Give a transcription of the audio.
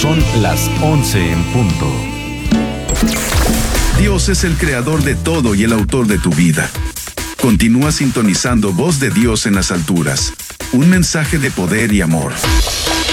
Son las 11 en punto. Dios es el creador de todo y el autor de tu vida. Continúa sintonizando Voz de Dios en las alturas. Un mensaje de poder y amor.